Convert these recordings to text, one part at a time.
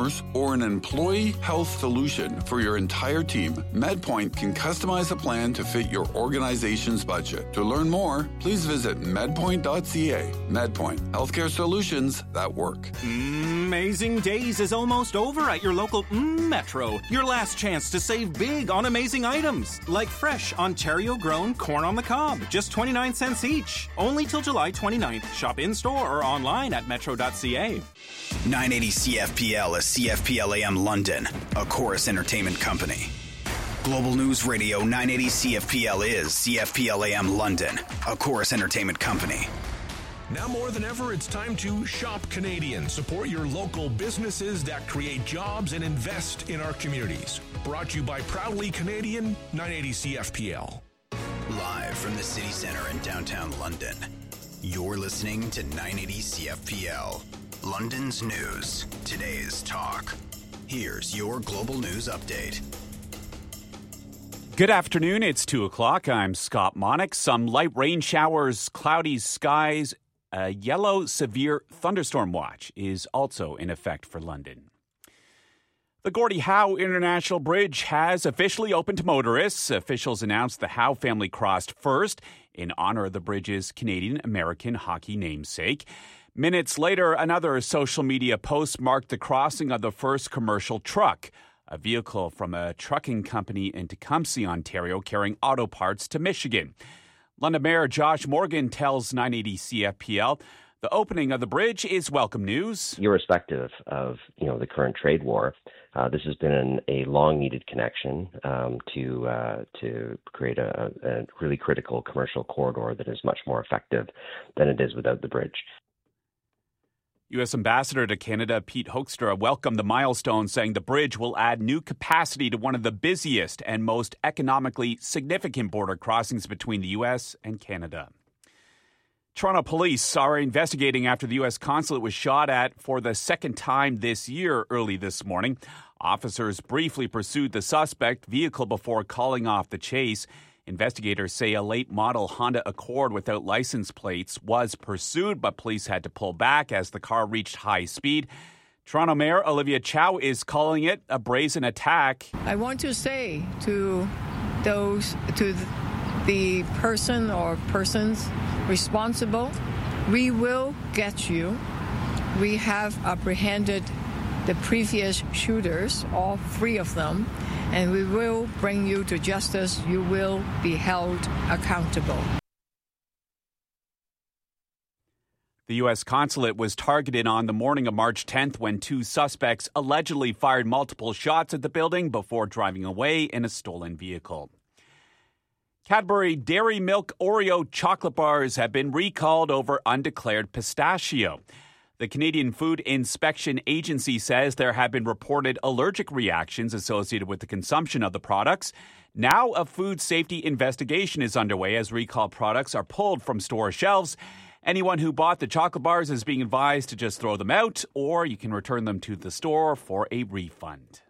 customers, or an employee health solution for your entire team, MedPoint can customize a plan to fit your organization's budget. To learn more, please visit medpoint.ca. MedPoint, healthcare solutions that work. Amazing Days is almost over at your local Metro. Your last chance to save big on amazing items, like fresh Ontario-grown corn on the cob, just 29 cents each. Only till July 29th. Shop in-store or online at metro.ca. 980 CFPL is CFPL AM London, a Chorus Entertainment company. Global News Radio 980 CFPL is CFPL AM London, a Chorus Entertainment company. Now more than ever, it's time to shop Canadian. Support your local businesses that create jobs and invest in our communities. Brought to you by Proudly Canadian, 980 CFPL. Live from the City Centre in downtown London, you're listening to 980 CFPL. London's news, today's talk. Here's your Global News Update. Good afternoon, it's 2 o'clock. I'm Scott Monick. Some light rain showers, cloudy skies. A yellow severe thunderstorm watch is also in effect for London. The Gordie Howe International Bridge has officially opened to motorists. Officials announced the Howe family crossed first in honor of the bridge's Canadian-American hockey namesake. Minutes later, another social media post marked the crossing of the first commercial truck, a vehicle from a trucking company in Tecumseh, Ontario, carrying auto parts to Michigan. London Mayor Josh Morgan tells 980 CFPL the opening of the bridge is welcome news. Irrespective of the current trade war, this has been a long-needed connection to create a really critical commercial corridor that is much more effective than it is without the bridge. U.S. Ambassador to Canada Pete Hoekstra welcomed the milestone, saying the bridge will add new capacity to one of the busiest and most economically significant border crossings between the U.S. and Canada. Toronto police are investigating after the U.S. consulate was shot at for the second time this year early this morning. Officers briefly pursued the suspect vehicle before calling off the chase. Investigators say a late-model Honda Accord without license plates was pursued, but police had to pull back as the car reached high speed. Toronto Mayor Olivia Chow is calling it a brazen attack. I want to say to the person or persons responsible, we will get you. We have apprehended the previous shooters, all three of them, and we will bring you to justice. You will be held accountable. The U.S. consulate was targeted on the morning of March 10th when two suspects allegedly fired multiple shots at the building before driving away in a stolen vehicle. Cadbury Dairy Milk Oreo chocolate bars have been recalled over undeclared pistachio. The Canadian Food Inspection Agency says there have been reported allergic reactions associated with the consumption of the products. Now a food safety investigation is underway as recalled products are pulled from store shelves. Anyone who bought the chocolate bars is being advised to just throw them out, or you can return them to the store for a refund.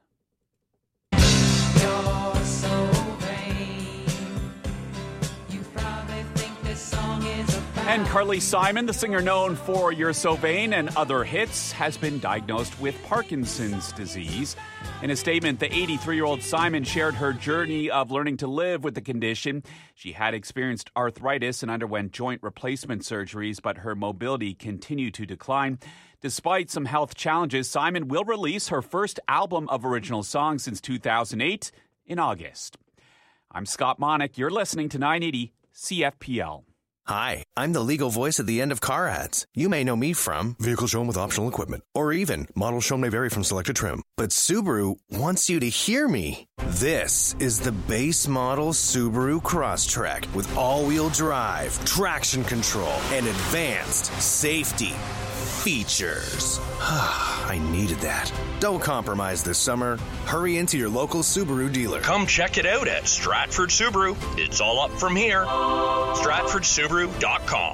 You're so vain. You probably think this song is about. And Carly Simon, the singer known for You're So Vain and other hits, has been diagnosed with Parkinson's disease. In a statement, the 83-year-old Simon shared her journey of learning to live with the condition. She had experienced arthritis and underwent joint replacement surgeries, but her mobility continued to decline. Despite some health challenges, Simon will release her first album of original songs since 2008 in August. I'm Scott Monick. You're listening to 980 CFPL. Hi, I'm the legal voice at the end of car ads. You may know me from vehicles shown with optional equipment, or even models shown may vary from selected trim. But Subaru wants you to hear me. This is the base model Subaru Crosstrek with all-wheel drive, traction control, and advanced safety features. I needed that. Don't compromise this summer. Hurry into your local Subaru dealer. Come check it out at Stratford Subaru. It's all up from here. StratfordSubaru.com.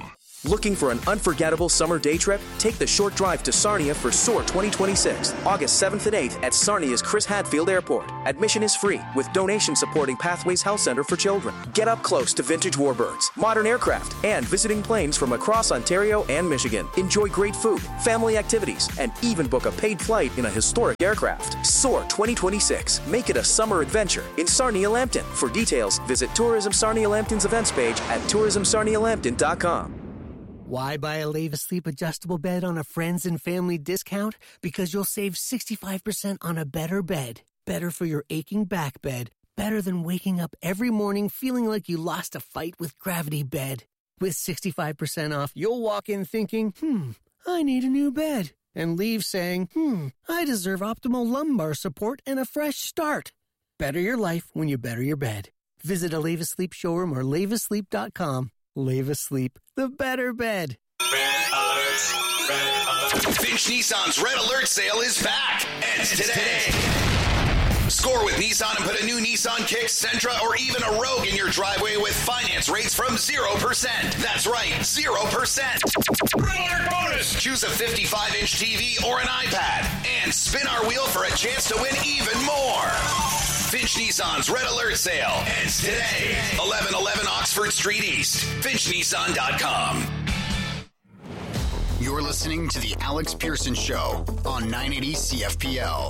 Looking for an unforgettable summer day trip? Take the short drive to Sarnia for SOAR 2026, August 7th and 8th at Sarnia's Chris Hadfield Airport. Admission is free, with donations supporting Pathways Health Center for Children. Get up close to vintage warbirds, modern aircraft, and visiting planes from across Ontario and Michigan. Enjoy great food, family activities, and even book a paid flight in a historic aircraft. SOAR 2026. Make it a summer adventure in Sarnia Lambton. For details, visit Tourism Sarnia Lambton's events page at tourismsarnialambton.com. Why buy a Leva Sleep adjustable bed on a friends and family discount? Because you'll save 65% on a better bed. Better for your aching back bed. Better than waking up every morning feeling like you lost a fight with Gravity Bed. With 65% off, you'll walk in thinking, I need a new bed. And leave saying, I deserve optimal lumbar support and a fresh start. Better your life when you better your bed. Visit a Leva Sleep showroom or levasleep.com. Leva Sleep, the better bed. Red Alert. Red Alert. Finch Nissan's Red Alert sale is back. Ends today. Score with Nissan and put a new Nissan Kicks, Sentra, or even a Rogue in your driveway with finance rates from 0%. That's right, 0%. Red Alert bonus. Choose a 55-inch TV or an iPad and spin our wheel for a chance to win even more. Finch Nissan's Red Alert sale ends today. 1111 Oxford Street East. FinchNissan.com. You're listening to The Alex Pearson Show on 980 CFPL.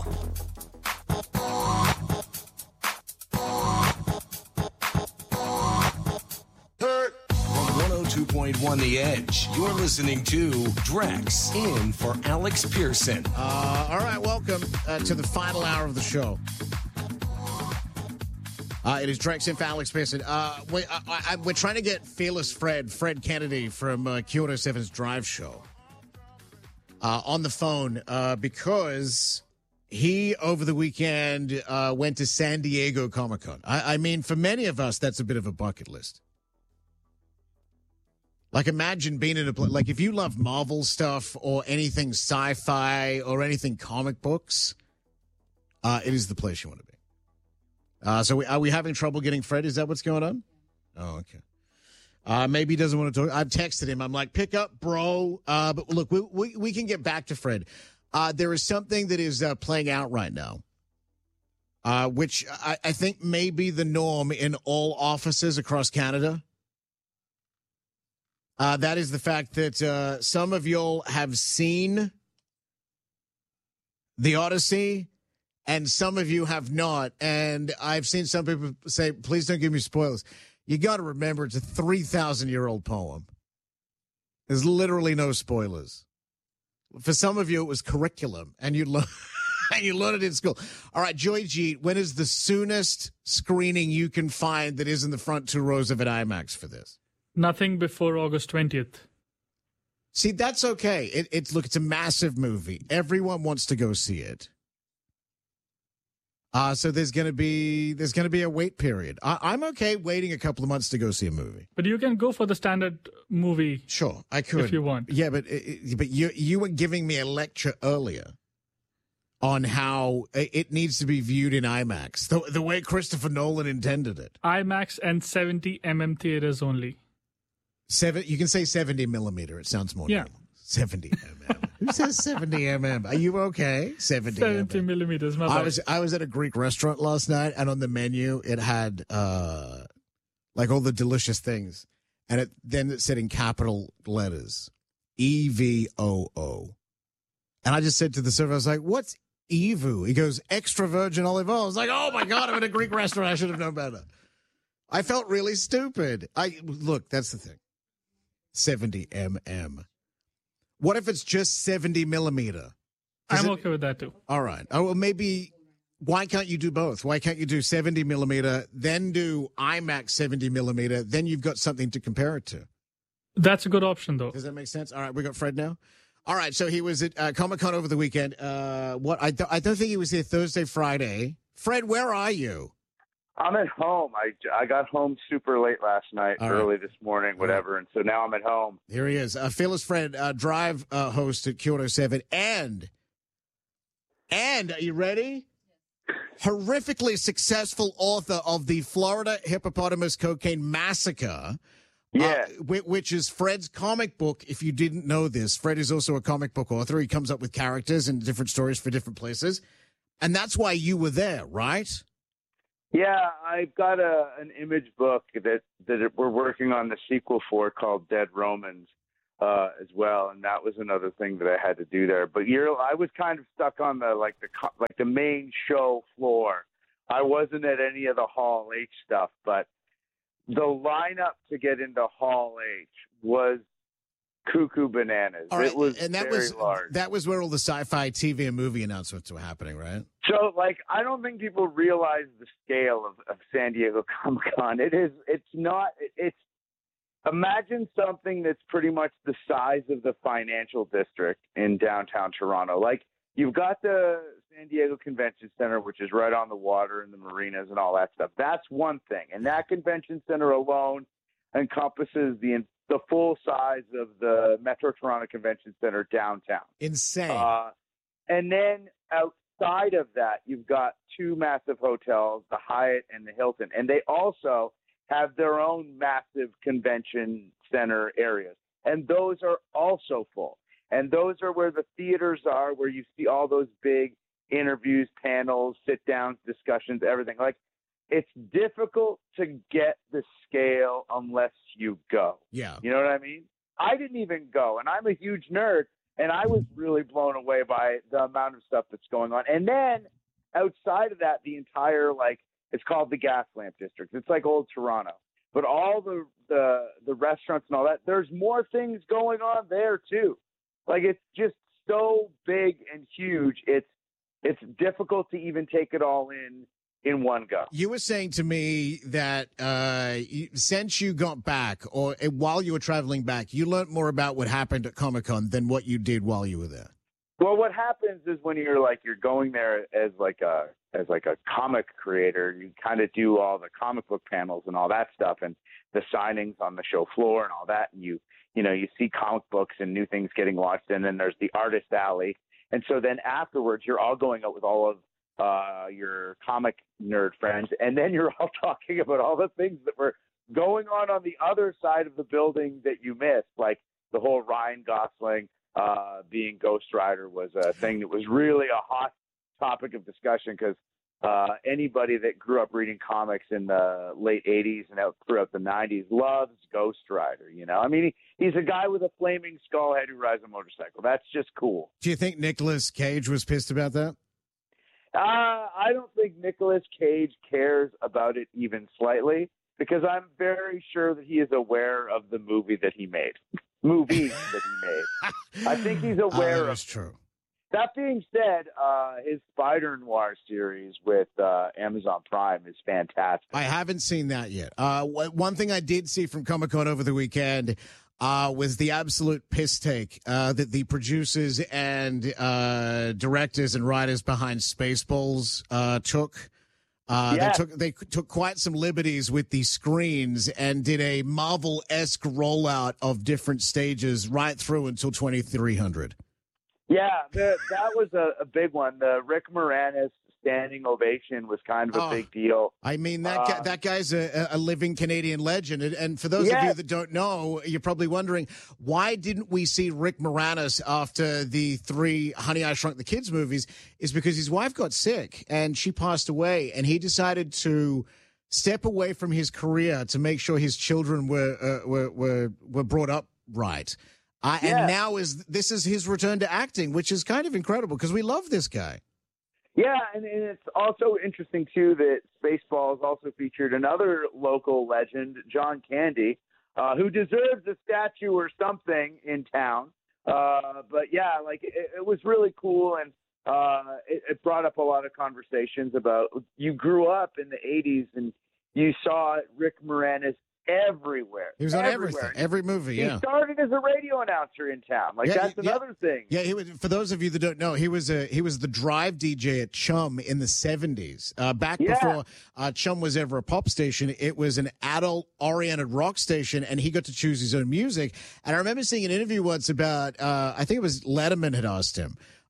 102.1 The Edge. You're listening to Drex in for Alex Pearson. All right, welcome to the final hour of the show. It is Drex in for Alex Pearson. We're trying to get Fearless Fred Kennedy from Kyoto 7's Drive Show on the phone because he, over the weekend, went to San Diego Comic-Con. I mean, for many of us, that's a bit of a bucket list. Like, imagine being in a place, like, if you love Marvel stuff or anything sci-fi or anything comic books, it is the place you want to be. So are we having trouble getting Fred? Is that what's going on? Oh, okay. Maybe he doesn't want to talk. I've texted him. I'm like, pick up, bro. But look, we can get back to Fred. There is something that is playing out right now, which I think may be the norm in all offices across Canada. That is the fact that some of y'all have seen The Odyssey, and some of you have not. And I've seen some people say, please don't give me spoilers. You got to remember, it's a 3,000-year-old poem. There's literally no spoilers. For some of you, it was curriculum, and you learn it in school. All right, Joy G, when is the soonest screening you can find that is in the front two rows of an IMAX for this? Nothing before August 20th. See, that's okay. It's a massive movie. Everyone wants to go see it. So there's going to be a wait period. I'm okay waiting a couple of months to go see a movie. But you can go for the standard movie. Sure, I could if you want. Yeah, but you were giving me a lecture earlier on how it needs to be viewed in IMAX, the way Christopher Nolan intended it. IMAX and 70mm theaters only. You can say 70 millimeter. It sounds more normal. 70 mm. Who says 70 mm? Are you okay? 70 millimeters. My bad. I was at a Greek restaurant last night, and on the menu it had like all the delicious things, and then it said in capital letters EVOO, and I just said to the server, I was like, "What's EVOO?" He goes, "Extra virgin olive oil." I was like, "Oh my god, I'm at a Greek restaurant. I should have known better." I felt really stupid. Look, that's the thing. 70 mm. What if it's just 70 millimeter? I'm okay with that too. All right. Oh, well, maybe. Why can't you do both? Why can't you do 70 millimeter, then do IMAX 70 millimeter? Then you've got something to compare it to. That's a good option, though. Does that make sense? All right, we got Fred now. All right, so he was at Comic-Con over the weekend. I don't think he was here Thursday, Friday. Fred, where are you? I'm at home. I got home super late last night, early this morning, whatever, and so now I'm at home. Here he is, Fearless Fred, Drive host at Kyoto 7, and are you ready? Horrifically successful author of the Florida Hippopotamus Cocaine Massacre, Yeah. Which is Fred's comic book. If you didn't know this, Fred is also a comic book author. He comes up with characters and different stories for different places. And that's why you were there, right? Yeah, I've got an image book that we're working on the sequel for called Dead Romans as well, and that was another thing that I had to do there. But I was kind of stuck on the main show floor. I wasn't at any of the Hall H stuff, but the lineup to get into Hall H was cuckoo bananas. All right, it was and that very large. That was where all the sci-fi TV and movie announcements were happening, right? So, I don't think people realize the scale of San Diego Comic-Con. Imagine something that's pretty much the size of the financial district in downtown Toronto. You've got the San Diego Convention Center, which is right on the water and the marinas and all that stuff. That's one thing. And that convention center alone encompasses the full size of the Metro Toronto Convention Center downtown. Insane. And then outside of that, you've got two massive hotels, the Hyatt and the Hilton. And they also have their own massive convention center areas. And those are also full. And those are where the theaters are, where you see all those big interviews, panels, sit-downs, discussions, everything. It's difficult to get the scale unless you go. Yeah. You know what I mean? I didn't even go, and I'm a huge nerd, and I was really blown away by the amount of stuff that's going on. And then outside of that, the entire, it's called the Gas Lamp District. It's like old Toronto. But all the restaurants and all that, there's more things going on there too. It's just so big and huge. It's difficult to even take it all in one go. You were saying to me that since you got back, or while you were traveling back, you learned more about what happened at Comic-Con than what you did while you were there. Well, what happens is when you're going there as a comic creator, you kind of do all the comic book panels and all that stuff, and the signings on the show floor and all that, and you see comic books and new things getting launched, and then there's the artist alley. And so then afterwards, you're all going out with all of your comic nerd friends, and then you're all talking about all the things that were going on the other side of the building that you missed, like the whole Ryan Gosling being Ghost Rider was a thing that was really a hot topic of discussion, because anybody that grew up reading comics in the late 80s and throughout the 90s loves Ghost Rider. I mean, he's a guy with a flaming skull head who rides a motorcycle. That's just cool. Do you think Nicolas Cage was pissed about that? I don't think Nicolas Cage cares about it even slightly, because I'm very sure that he is aware of the movie that he made. Movies that he made. I think he's aware of. That's true. That being said, his Spider Noir series with Amazon Prime is fantastic. I haven't seen that yet. One thing I did see from Comic-Con over the weekend was the absolute piss take that the producers and directors and writers behind Spaceballs took. They took quite some liberties with the screens and did a Marvel-esque rollout of different stages right through until 2300. Yeah, that was a big one. The Rick Moranis standing ovation was kind of a big deal. I mean, that guy's a living Canadian legend. And for those of you that don't know, you're probably wondering, why didn't we see Rick Moranis after the 3 Honey, I Shrunk the Kids movies? Is because his wife got sick and she passed away, and he decided to step away from his career to make sure his children were brought up right. And now this is his return to acting, which is kind of incredible because we love this guy. Yeah, and it's also interesting, too, that Spaceballs also featured another local legend, John Candy, who deserves a statue or something in town. But, yeah, it was really cool, and it brought up a lot of conversations about you grew up in the 80s and you saw Rick Moranis everywhere. He was on everything, every movie. He started as a radio announcer in town. That's another thing. Yeah, he was. For those of you that don't know, he was the drive DJ at Chum in the 70s. Back before Chum was ever a pop station, it was an adult-oriented rock station, and he got to choose his own music. And I remember seeing an interview once about, I think it was Letterman had asked him,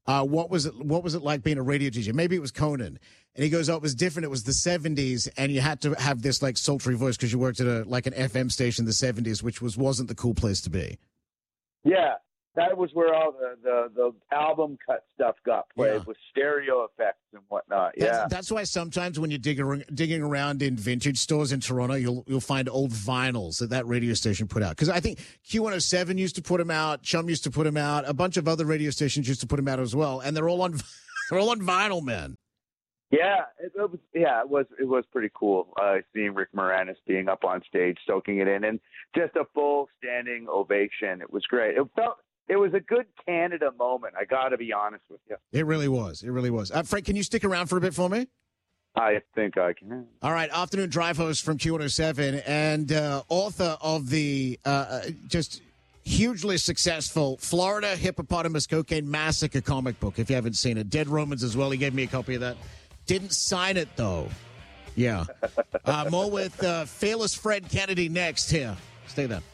what was it like being a radio DJ? Maybe it was Conan. And he goes, oh, it was different. It was the 70s, and you had to have this like sultry voice because you worked at an FM station in the 70s, which wasn't the cool place to be. Yeah, that was where all the album cut stuff got played with stereo effects and whatnot. That's why sometimes when you're digging around in vintage stores in Toronto, you'll find old vinyls that radio station put out. Because I think Q107 used to put them out, Chum used to put them out, a bunch of other radio stations used to put them out as well, and they're all on vinyl, man. Yeah, it was pretty cool seeing Rick Moranis being up on stage, soaking it in, and just a full standing ovation. It was great. It was a good Canada moment. I got to be honest with you. It really was. Frank, can you stick around for a bit for me? I think I can. All right, afternoon drive host from Q107 and author of the just hugely successful Florida Hippopotamus Cocaine Massacre comic book. If you haven't seen it, Dead Romans as well. He gave me a copy of that. Didn't sign it, though. Yeah. More with Fearless Fred Kennedy next here. Stay there.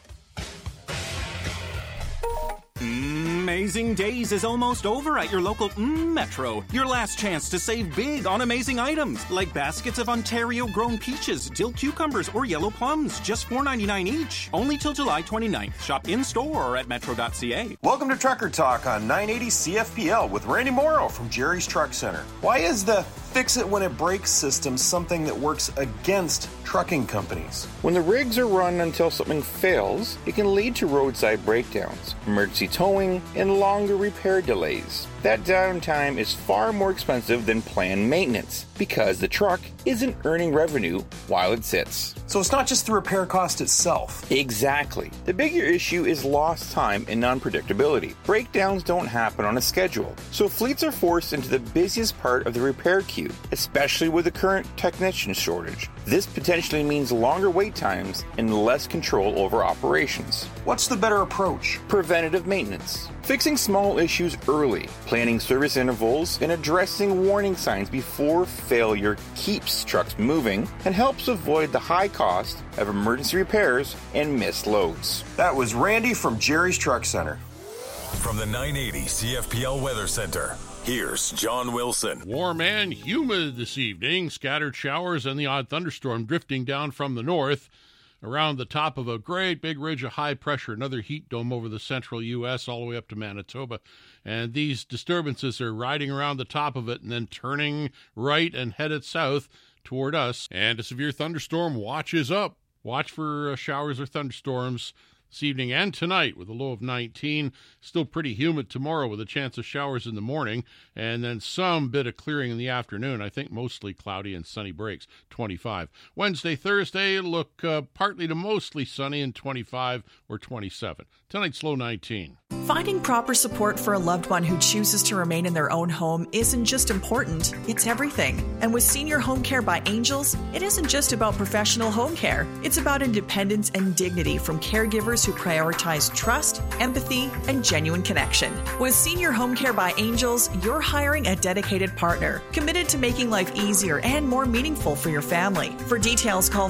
Amazing Days is almost over at your local Metro. Your last chance to save big on amazing items like baskets of Ontario-grown peaches, dill cucumbers, or yellow plums, just $4.99 each. Only till July 29th. Shop in-store or at metro.ca. Welcome to Trucker Talk on 980 CFPL with Randy Morrow from Jerry's Truck Center. Why is the fix-it-when-it-breaks system something that works against trucking companies? When the rigs are run until something fails, it can lead to roadside breakdowns, emergency towing, and longer repair delays. That downtime is far more expensive than planned maintenance because the truck isn't earning revenue while it sits. So it's not just the repair cost itself. Exactly. The bigger issue is lost time and unpredictability. Breakdowns don't happen on a schedule, so fleets are forced into the busiest part of the repair queue, especially with the current technician shortage. This potentially means longer wait times and less control over operations. What's the better approach? Preventative maintenance. Fixing small issues early, planning service intervals, and addressing warning signs before failure keeps trucks moving and helps avoid the high cost of emergency repairs and missed loads. That was Randy from Jerry's Truck Center. From the 980 CFPL Weather Center, here's John Wilson. Warm and humid this evening. Scattered showers and the odd thunderstorm drifting down from the north around the top of a great big ridge of high pressure, another heat dome over the central U.S. all the way up to Manitoba. And these disturbances are riding around the top of it and then turning right and headed south toward us. And a severe thunderstorm watch is up. Watch for showers or thunderstorms this evening and tonight with a low of 19. Still pretty humid tomorrow with a chance of showers in the morning and then some bit of clearing in the afternoon. I think mostly cloudy and sunny breaks, 25. Wednesday, Thursday, look partly to mostly sunny and 25 or 27. Tonight's low 19. Finding proper support for a loved one who chooses to remain in their own home isn't just important, it's everything. And with Senior Home Care by Angels, it isn't just about professional home care. It's about independence and dignity from caregivers who prioritize trust, empathy, and genuine connection. With Senior Home Care by Angels, you're hiring a dedicated partner, committed to making life easier and more meaningful for your family. For details, call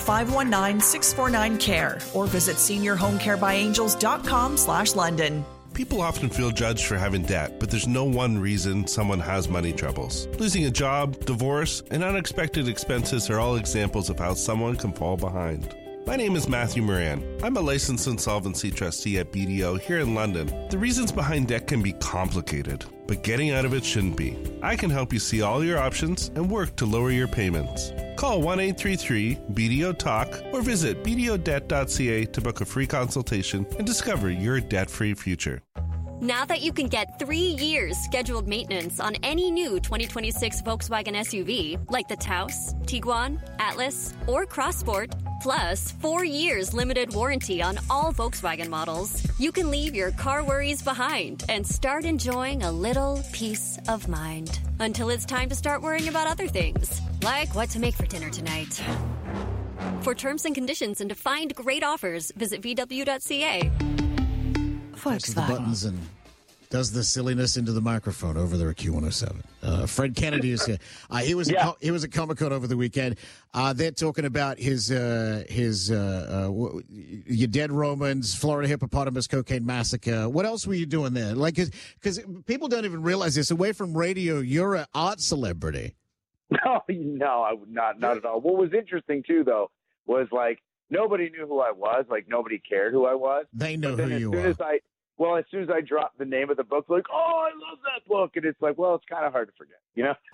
519-649-CARE or visit seniorhomecarebyangels.com/London. People often feel judged for having debt, but there's no one reason someone has money troubles. Losing a job, divorce, and unexpected expenses are all examples of how someone can fall behind. My name is Matthew Moran. I'm a licensed insolvency trustee at BDO here in London. The reasons behind debt can be complicated, but getting out of it shouldn't be. I can help you see all your options and work to lower your payments. Call 1-833-BDO-TALK or visit bdodebt.ca to book a free consultation and discover your debt-free future. Now that you can get 3 years scheduled maintenance on any new 2026 Volkswagen SUV, like the Taos, Tiguan, Atlas, or Crossport, plus 4 years limited warranty on all Volkswagen models, you can leave your car worries behind and start enjoying a little peace of mind. Until it's time to start worrying about other things, like what to make for dinner tonight. For terms and conditions and to find great offers, visit VW.ca. Volkswagen. The buttons and does the silliness into the microphone over there at Q107. Fred Kennedy is here. He was at Comic-Con over the weekend. They're talking about his Your Dead Romans, Florida Hippopotamus Cocaine Massacre. What else were you doing there? Like, because people don't even realize this. Away from radio, you're an art celebrity. No, I would not at all. What was interesting too, though, was like nobody knew who I was. Like nobody cared who I was. They know who you are. As soon as I dropped the name of the book, like, oh, I love that book, and it's like, well, it's kind of hard to forget, you know.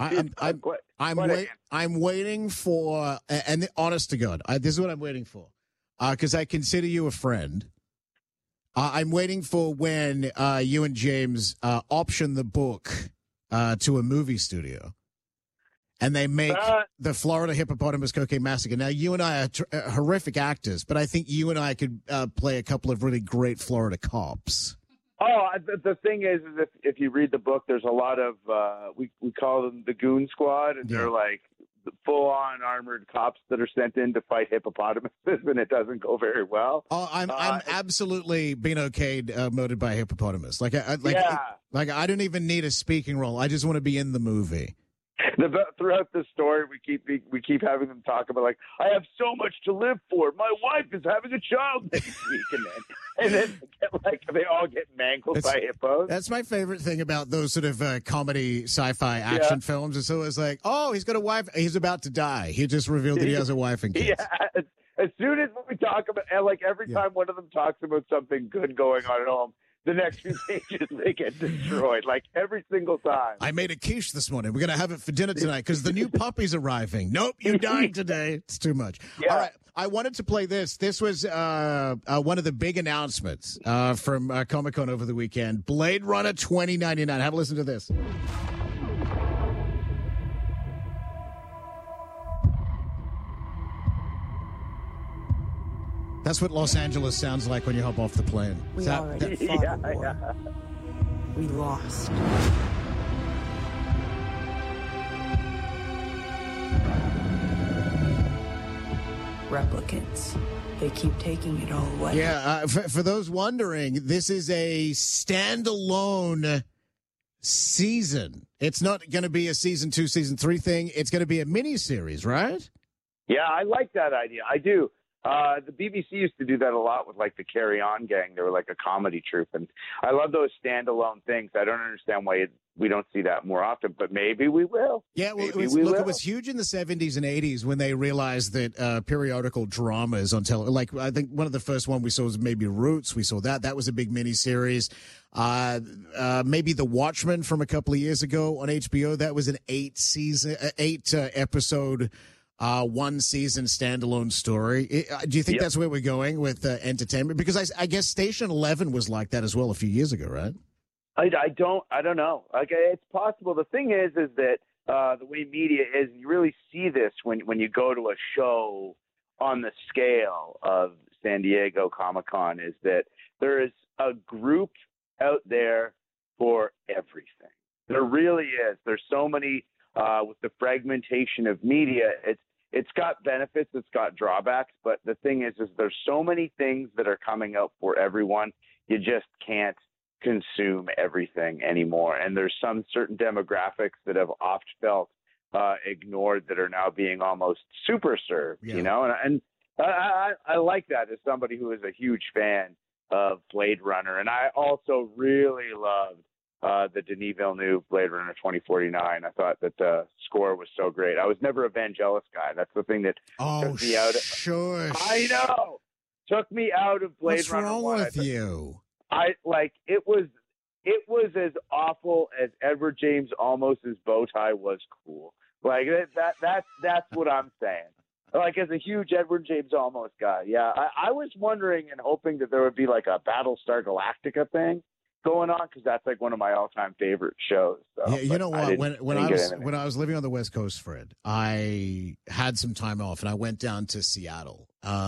I'm waiting for, and honest to God, this is what I'm waiting for, because I consider you a friend. I'm waiting for when you and James option the book to a movie studio. And they make the Florida Hippopotamus Cocaine Massacre. Now, you and I are horrific actors, but I think you and I could play a couple of really great Florida cops. Oh, the thing is if you read the book, there's a lot of, we call them the Goon Squad, and they're like full-on armored cops that are sent in to fight hippopotamuses, and it doesn't go very well. Oh, I'm absolutely being okayed murdered by a hippopotamus. Like I don't even need a speaking role. I just want to be in the movie. Throughout the story, we keep having them talk about, like, I have so much to live for. My wife is having a child next week, and then they all get mangled by hippos. That's my favorite thing about those sort of comedy sci-fi action films. It's always like, oh, he's got a wife, he's about to die. He just revealed that he has a wife and kids. Yeah, as soon as we talk about, and like every time one of them talks about something good going on at home, the next few pages they get destroyed, like every single time. I made a quiche this morning. We're going to have it for dinner tonight because the new puppy's arriving. Nope, you died today. It's too much. Yeah. All right, I wanted to play this. This was one of the big announcements from Comic-Con over the weekend. Blade Runner 2099. Have a listen to this. That's what Los Angeles sounds like when you hop off the plane. We already fought the war. We lost. Replicants. They keep taking it all away. Yeah, for those wondering, this is a standalone season. It's not going to be a season 2, season 3 thing. It's going to be a mini-series, right? Yeah, I like that idea. I do. The BBC used to do that a lot with like the Carry On Gang. They were like a comedy troupe, and I love those standalone things. I don't understand why we don't see that more often, but maybe we will. Yeah, well, it was huge in the 70s and 80s when they realized that periodical dramas on television, like I think one of the first one we saw was maybe Roots. We saw that. That was a big miniseries. Maybe The Watchmen from a couple of years ago on HBO. That was an 8 episode one season standalone story. Do you think that's where we're going with entertainment? Because I guess Station 11 was like that as well a few years ago, right? I don't know. Like, it's possible. The thing is that the way media is, you really see this when you go to a show on the scale of San Diego Comic-Con, is that there is a group out there for everything. There really is. There's so many, with the fragmentation of media, it's got benefits, it's got drawbacks, but the thing is there's so many things that are coming out for everyone. You just can't consume everything anymore. And there's some certain demographics that have oft felt ignored that are now being almost super served, you know? And I like that as somebody who is a huge fan of Blade Runner. And I also really loved the Denis Villeneuve Blade Runner 2049. I thought that the score was so great. I was never a Vangelis guy. That's the thing that took me out. Sure. I know. Took me out of Blade What's Runner. What's wrong with you? It was as awful as Edward James Olmos's bow tie was cool. Like that's what I'm saying. Like, as a huge Edward James Olmos guy, yeah, I was wondering and hoping that there would be like a Battlestar Galactica thing going on, because that's like one of my all-time favorite shows. So, yeah, you know what? When I was living on the West Coast, Fred, I had some time off and I went down to Seattle.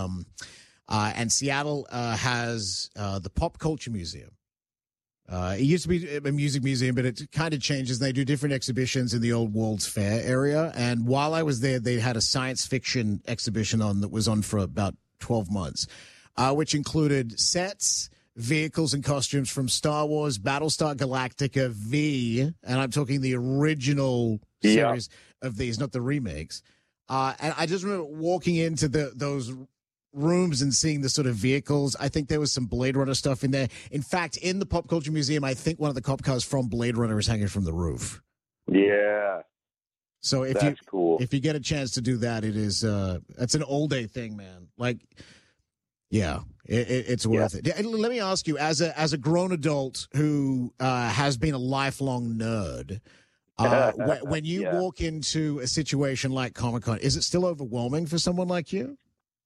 And Seattle has the Pop Culture Museum. It used to be a music museum, but it kind of changes. They do different exhibitions in the old World's Fair area. And while I was there, they had a science fiction exhibition on that was on for about 12 months, which included sets, vehicles and costumes from Star Wars, Battlestar Galactica V, and I'm talking the original series of these, not the remakes. And I just remember walking into those rooms and seeing the sort of vehicles. I think there was some Blade Runner stuff in there. In fact, in the Pop Culture Museum, I think one of the cop cars from Blade Runner is hanging from the roof. Yeah. So if That's cool. If you get a chance to do that, it is that's an all day thing, man. Like, yeah, it's worth it. And let me ask you, as a grown adult who has been a lifelong nerd, when you walk into a situation like Comic-Con, is it still overwhelming for someone like you?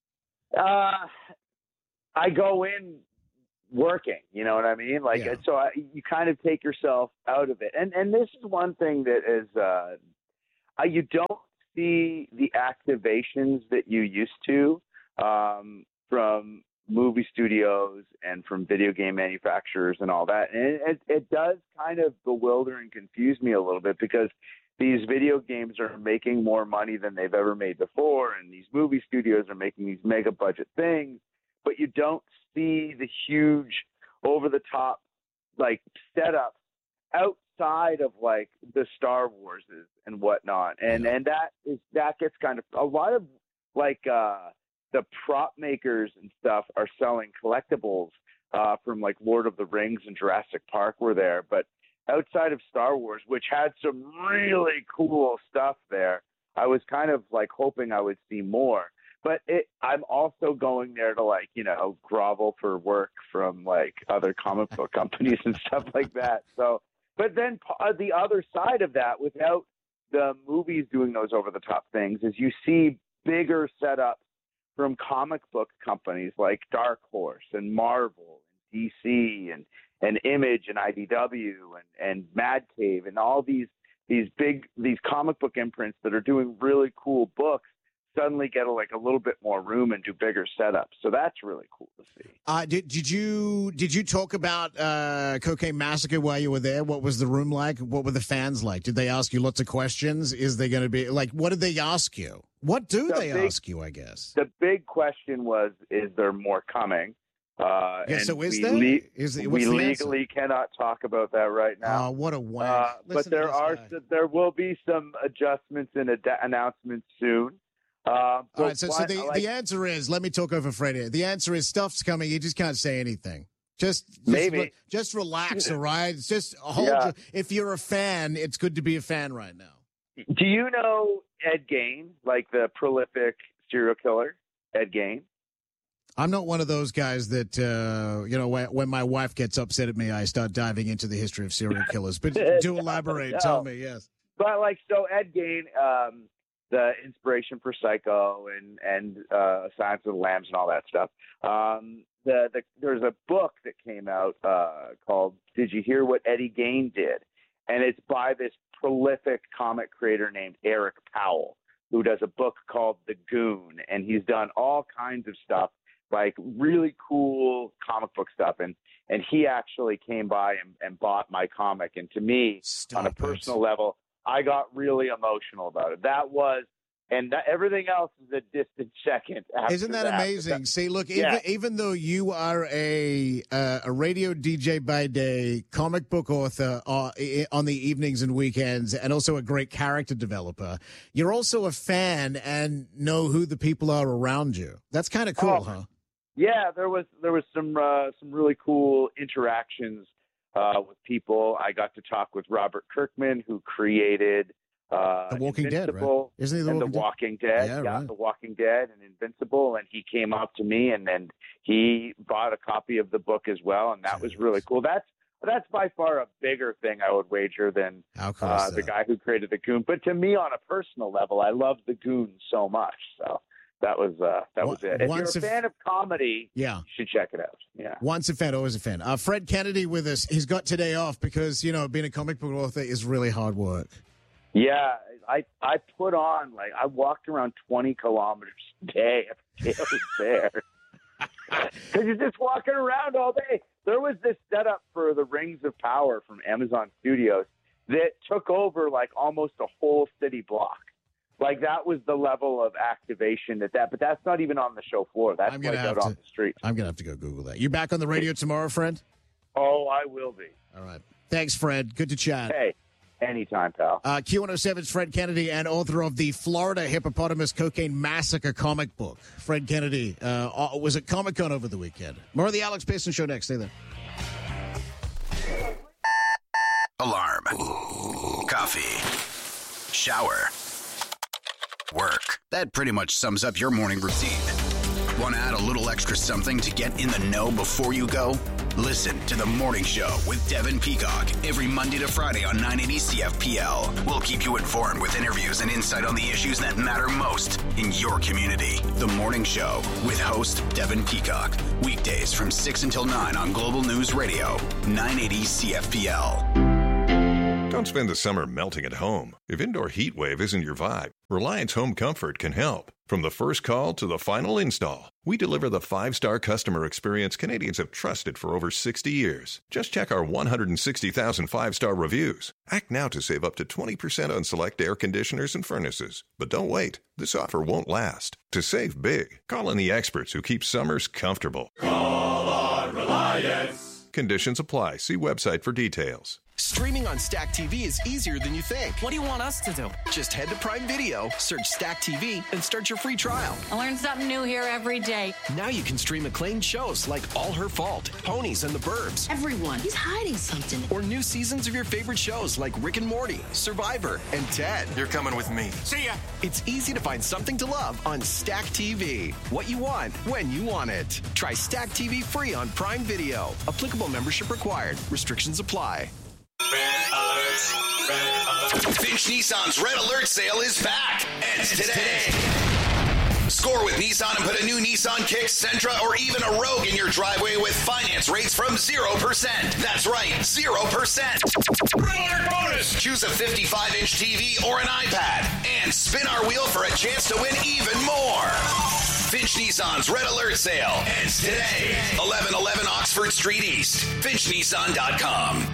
I go in working, you know what I mean? Like, so you kind of take yourself out of it. And this is one thing that is, you don't see the activations that you used to, from movie studios and from video game manufacturers and all that. And it does kind of bewilder and confuse me a little bit, because these video games are making more money than they've ever made before, and these movie studios are making these mega budget things, but you don't see the huge over the top like setups outside of like the Star Warses and whatnot. And that gets kind of a lot of like the prop makers and stuff are selling collectibles from like Lord of the Rings and Jurassic Park were there, but outside of Star Wars, which had some really cool stuff there, I was kind of like hoping I would see more. But I'm also going there to like, you know, grovel for work from like other comic book companies and stuff like that. So, but then the other side of that, without the movies doing those over the top things, is you see bigger setups from comic book companies like Dark Horse and Marvel and DC and Image and IDW and Mad Cave and all these comic book imprints that are doing really cool books suddenly get a little bit more room and do bigger setups. So that's really cool to see. Did you talk about Cocaine Massacre while you were there? What was the room like? What were the fans like? Did they ask you lots of questions? Is they going to be like, what did they ask you? What do they ask you, I guess? The big question was, is there more coming? So is there? We legally cannot talk about that right now. What a wank. But there will be some adjustments and announcements soon. All right, so the answer is, let me talk over Fred here. The answer is stuff's coming. You just can't say anything. Just relax, all right? It's just if you're a fan, it's good to be a fan right now. Do you know Ed Gein, like the prolific serial killer, Ed Gein? I'm not one of those guys that, when my wife gets upset at me, I start diving into the history of serial killers. But do elaborate. No. Tell me, yes. But so Ed Gein, the inspiration for Psycho and Silence of the Lambs and all that stuff. There's a book that came out called "Did You Hear What Eddie Gein Did?" And it's by this prolific comic creator named Eric Powell, who does a book called The Goon, and he's done all kinds of stuff, like really cool comic book stuff. And he actually came by and bought my comic. And to me, on a personal level, I got really emotional about it. Everything else is a distant second. Isn't that amazing? See, look, even though you are a radio DJ by day, comic book author on the evenings and weekends, and also a great character developer, you're also a fan and know who the people are around you. That's kind of cool, huh? Yeah, there was some really cool interactions with people. I got to talk with Robert Kirkman, who created The Walking Dead, right? Isn't he The Walking Dead? Yeah, right. The Walking Dead and Invincible. And he came up to me and then he bought a copy of the book as well, and that was really cool. That's by far a bigger thing, I would wager, than the guy who created the Goon. But to me, on a personal level, I love the Goon so much. So that was it. If you're a fan of comedy, you should check it out. Yeah. Once a fan, always a fan. Fred Kennedy with us. He's got today off because, being a comic book author is really hard work. Yeah, I put on, I walked around 20 kilometers a day every day I was there. Because you're just walking around all day. There was this setup for the Rings of Power from Amazon Studios that took over almost a whole city block. Like, that was the level of activation but that's not even on the show floor. That's like out on the street. I'm going to have to go Google that. You back on the radio tomorrow, friend? Oh, I will be. All right. Thanks, Fred. Good to chat. Hey, anytime, pal. Q107's Fred Kennedy and author of the Florida Hippopotamus Cocaine Massacre comic book. Fred Kennedy was at Comic-Con over the weekend. More of the Alex Pearson Show next. Stay there. Alarm. Coffee. Shower. Work. That pretty much sums up your morning routine. Want to add a little extra something to get in the know before you go? Listen to The Morning Show with Devin Peacock every Monday to Friday on 980 CFPL. We'll keep you informed with interviews and insight on the issues that matter most in your community. The Morning Show with host Devin Peacock. Weekdays from 6 until 9 on Global News Radio, 980 CFPL. Don't spend the summer melting at home. If indoor heat wave isn't your vibe, Reliance Home Comfort can help. From the first call to the final install, we deliver the 5-star customer experience Canadians have trusted for over 60 years. Just check our 160,000 5-star reviews. Act now to save up to 20% on select air conditioners and furnaces. But don't wait. This offer won't last. To save big, call on the experts who keep summers comfortable. Call on Reliance. Conditions apply. See website for details. Streaming on Stack TV is easier than you think. What do you want us to do? Just head to Prime Video, search Stack TV, and start your free trial. I learn something new here every day. Now you can stream acclaimed shows like All Her Fault, Ponies and the Burbs. Everyone, he's hiding something. Or new seasons of your favorite shows like Rick and Morty, Survivor, and Ted. You're coming with me. See ya! It's easy to find something to love on Stack TV. What you want, when you want it. Try Stack TV free on Prime Video. Applicable membership required. Restrictions apply. Red Alert. Red Alert. Finch Nissan's Red Alert sale is back. Ends today. Score with Nissan and put a new Nissan Kicks, Sentra, or even a Rogue in your driveway with finance rates from 0%. That's right, 0%. Red Alert bonus. Choose a 55-inch TV or an iPad and spin our wheel for a chance to win even more. Finch Nissan's Red Alert sale ends today. 1111 Oxford Street East. FinchNissan.com.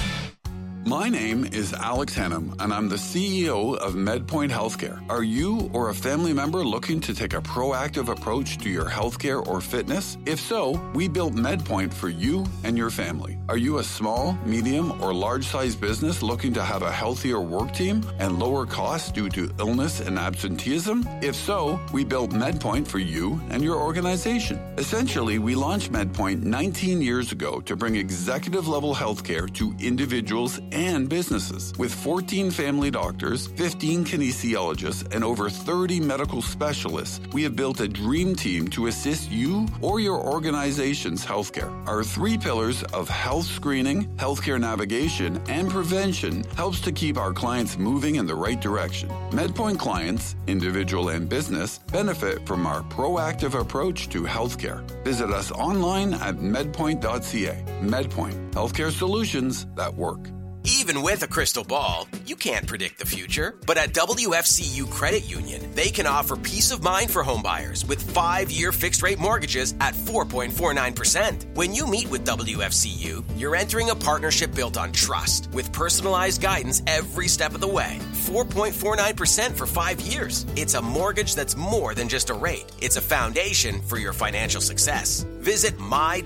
My name is Alex Hennum, and I'm the CEO of MedPoint Healthcare. Are you or a family member looking to take a proactive approach to your healthcare or fitness? If so, we built MedPoint for you and your family. Are you a small, medium, or large-sized business looking to have a healthier work team and lower costs due to illness and absenteeism? If so, we built MedPoint for you and your organization. Essentially, we launched MedPoint 19 years ago to bring executive-level healthcare to individuals and businesses. With 14 family doctors, 15 kinesiologists, and over 30 medical specialists, we have built a dream team to assist you or your organization's healthcare. Our 3 pillars of health screening, healthcare navigation, and prevention helps to keep our clients moving in the right direction. MedPoint clients, individual and business, benefit from our proactive approach to healthcare. Visit us online at medpoint.ca. MedPoint, healthcare solutions that work. Even with a crystal ball, you can't predict the future. But at WFCU Credit Union, they can offer peace of mind for homebuyers with 5-year fixed-rate mortgages at 4.49%. When you meet with WFCU, you're entering a partnership built on trust with personalized guidance every step of the way. 4.49% for 5 years. It's a mortgage that's more than just a rate. It's a foundation for your financial success. Visit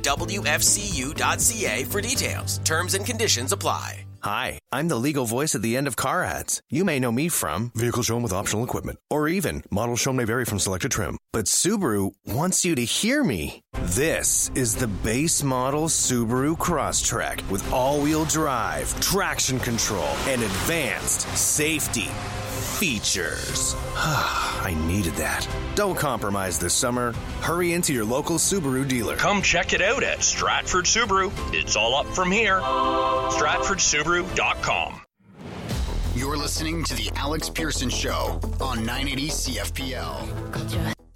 mywfcu.ca for details. Terms and conditions apply. Hi, I'm the legal voice at the end of car ads. You may know me from Vehicle Shown with Optional Equipment, or even Model Shown may vary from selected trim. But Subaru wants you to hear me. This is the base model Subaru Crosstrek with all-wheel drive, traction control, and advanced safety features. I needed that. Don't compromise this summer. Hurry into your local Subaru dealer. Come check it out at Stratford Subaru. It's all up from here. StratfordSubaru.com. You're listening to The Alex Pearson Show on 980 CFPL.